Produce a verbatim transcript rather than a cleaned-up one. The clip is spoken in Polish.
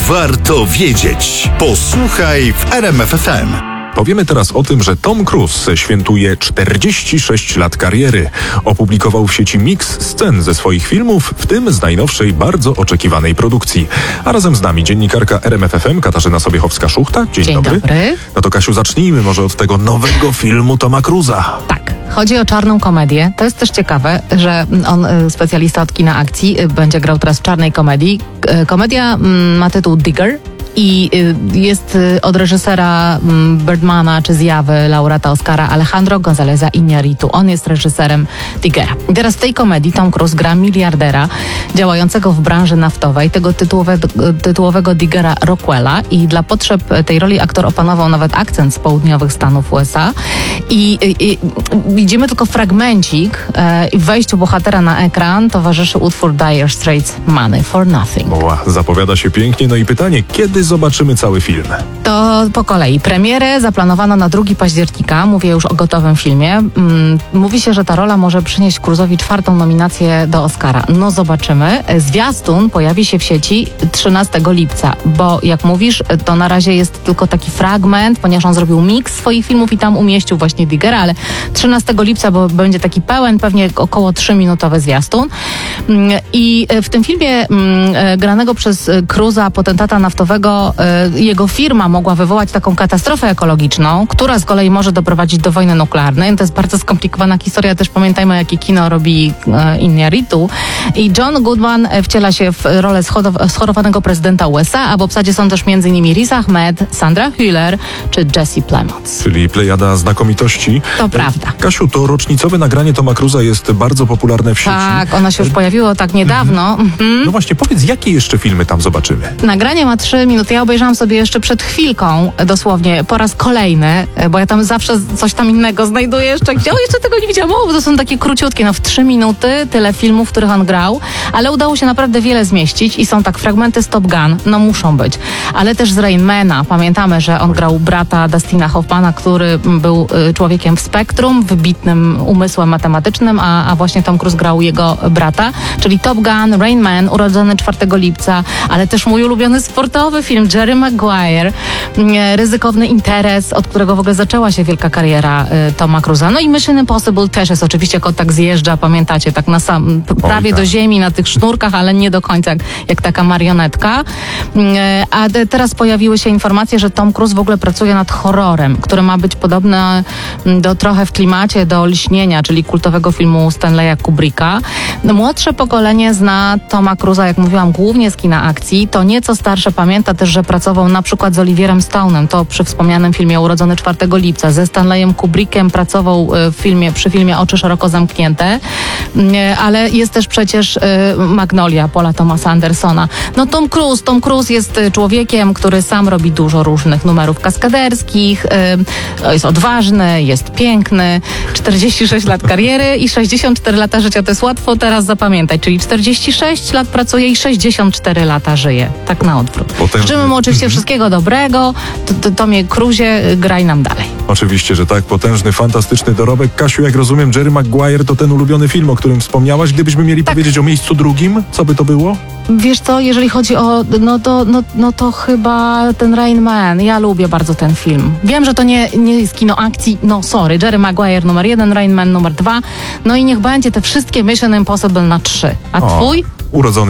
warto wiedzieć. Posłuchaj w R M F F M. Powiemy teraz o tym, że Tom Cruise świętuje czterdzieści sześć lat kariery. Opublikował w sieci miks scen ze swoich filmów, w tym z najnowszej, bardzo oczekiwanej produkcji. A razem z nami dziennikarka R M F F M Katarzyna Sobiechowska-Szuchta. Dzień, Dzień dobry. dobry. No to Kasiu, zacznijmy może od tego nowego filmu Toma Cruise'a. Tak. Chodzi o czarną komedię. To jest też ciekawe, że on, specjalista od kina akcji, będzie grał teraz w czarnej komedii. Komedia ma tytuł Digger i jest od reżysera Birdmana czy Zjawy, laureata Oscara Alejandro Gonzáleza Iñárritu. On jest reżyserem Diggera. I teraz w tej komedii Tom Cruise gra miliardera działającego w branży naftowej, tego tytułowego, tytułowego Diggera Rockwella, i dla potrzeb tej roli aktor opanował nawet akcent z południowych Stanów U S A. I, i, i widzimy tylko fragmencik e, i w wejściu bohatera na ekran towarzyszy utwór Dire Straits Money for Nothing. Ła, zapowiada się pięknie. No i pytanie, kiedy zobaczymy cały film? To po kolei. Premierę zaplanowano na drugiego października. Mówię już o gotowym filmie. Mm, mówi się, że ta rola może przynieść Cruise'owi czwartą nominację do Oscara. No zobaczymy. Zwiastun pojawi się w sieci trzynastego lipca, bo jak mówisz, to na razie jest tylko taki fragment, ponieważ on zrobił miks swoich filmów i tam umieścił właśnie Diggera, ale trzynastego lipca, bo będzie taki pełen, pewnie około trzyminutowy zwiastun. I w tym filmie granego przez Cruise'a, potentata naftowego, jego firma mogła wywołać taką katastrofę ekologiczną, która z kolei może doprowadzić do wojny nuklearnej. To jest bardzo skomplikowana historia, też pamiętajmy, jakie kino robi Iñárritu. I John Goodman wciela się w rolę schorowanego prezydenta U S A, a w obsadzie są też między innymi Riz Ahmed, Sandra Hüller czy Jesse Plemons. Czyli plejada znakomitości. To prawda. Kasiu, to rocznicowe nagranie Toma Cruise'a jest bardzo popularne w sieci. Tak, ono się już pojawiło tak niedawno. Mhm. No właśnie, powiedz, jakie jeszcze filmy tam zobaczymy? Nagranie ma trzy minuty. Ja obejrzałam sobie jeszcze przed chwilką, dosłownie po raz kolejny, bo ja tam zawsze coś tam innego znajduję jeszcze. Gdzie? O, jeszcze tego nie widziałam. O, bo to są takie króciutkie, no w trzy minuty tyle filmów, w których on grał, ale udało się naprawdę wiele zmieścić i są tak fragmenty z Top Gun, no muszą być, ale też z Rainmana. Pamiętamy, że on grał brata Dustina Hoffmana, który był y, człowiekiem w spektrum, wybitnym umysłem matematycznym, a, a właśnie Tom Cruise grał jego brata, czyli Top Gun, Rain Man, urodzony czwartego lipca, ale też mój ulubiony sportowy film Jerry Maguire, y, ryzykowny interes, od którego w ogóle zaczęła się wielka kariera y, Toma Cruise'a. No i Mission Impossible też jest oczywiście, jak on tak zjeżdża, pamiętacie, tak na sam, prawie Oj, tak. do ziemi na tych sznurkach, ale nie do końca jak, jak taka marionetka. Y, a de, teraz pojawiły się informacje, że Tom Cruise w ogóle pracuje nad horrorem, który ma być podobny do trochę w klimacie do Lśnienia, czyli kultowego filmu Stanleya Kubricka. Młodsze pokolenie zna Toma Cruise'a, jak mówiłam, głównie z kina akcji. To nieco starsze pamięta też, że pracował na przykład z Oliwierem Stone'em, to przy wspomnianym filmie Urodzony czwartego lipca. Ze Stanleyem Kubrickiem pracował w filmie, przy filmie Oczy szeroko zamknięte, ale jest też przecież Magnolia Paula Thomasa Andersona. No Tom Cruise, Tom Cruise jest człowiekiem, który sam robi dużo różnych numerów kaskaderskich, jest odważny, jest piękny, czterdzieści sześć lat kariery i sześćdziesiąt cztery lata życia. To jest łatwo teraz zapamiętać, czyli czterdzieści sześć lat pracuje i sześćdziesiąt cztery lata żyje. Tak na odwrót. Potężny. Życzymy mu oczywiście wszystkiego dobrego. To, to, Tomie Cruisie, graj nam dalej. Oczywiście, że tak. Potężny, fantastyczny dorobek. Kasiu, jak rozumiem, Jerry Maguire to ten ulubiony film, o którym wspomniałaś. Gdybyśmy mieli tak powiedzieć o miejscu drugim, co by to było? Wiesz co, jeżeli chodzi o, no to, no, no to chyba ten Rain Man. Ja lubię bardzo ten film. Wiem, że to nie, nie jest kino akcji, no sorry. Jerry Maguire numer jeden, Rain Man numer dwa. No i niech będzie te wszystkie Mission Impossible na trzy. A o, twój? Urodzony